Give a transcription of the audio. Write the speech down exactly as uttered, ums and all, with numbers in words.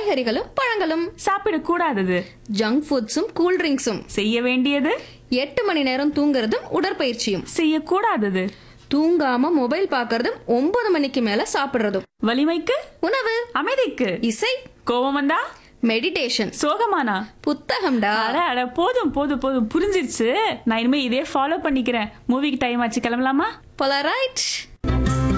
காய்கறிகளும் பழங்களும். சாப்பிடக்கூடாதது junk ஃபுட்ஸும் cool ட்ரிங்க்ஸும். செய்ய வேண்டியது எட்டு மணி நேரம் தூங்குறதும் உடற்பயிற்சியும். செய்யக்கூடாதது தூங்காம மொபைல் பார்க்கறதும் ஒன்பது மணிக்கு மேல சாப்பிடுறதும். வலிமைக்கு உணவு, அமைதிக்கு இசை, கோபம் வந்தா மெடிடேஷன், சோகமானா புத்தகம்டா. அட அட போதும் போதும் போதும் புரிஞ்சிருச்சு. நான் இனிமே இதே ஃபாலோ பண்ணிக்கிறேன். மூவிக்கு டைம் ஆச்சு, கிளம்பலாமா? போலரைட்.